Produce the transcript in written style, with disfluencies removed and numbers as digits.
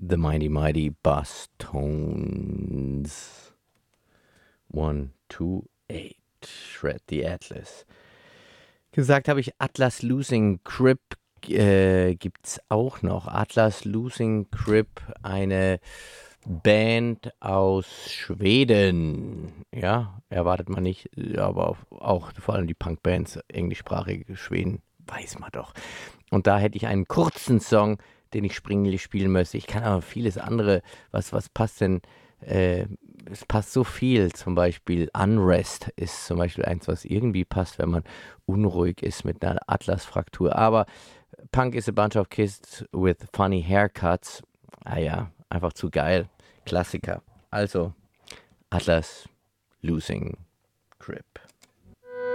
The Mighty Mighty Bass Tones. 1, 2, 8. Shred the Atlas. Gesagt habe ich Atlas Losing Grip gibt's auch noch. Atlas Losing Grip, eine Band aus Schweden. Ja, erwartet man nicht, aber auch vor allem die Punkbands, englischsprachige Schweden, weiß man doch. Und da hätte ich einen kurzen Song, den ich springlich spielen müsste. Ich kann aber vieles andere. Was passt denn? Es passt so viel. Zum Beispiel Unrest ist zum Beispiel eins, was irgendwie passt, wenn man unruhig ist mit einer Atlasfraktur. Aber Punk is a bunch of kids with funny haircuts. Ah ja, einfach zu geil. Klassiker. Also, Atlas Losing Grip.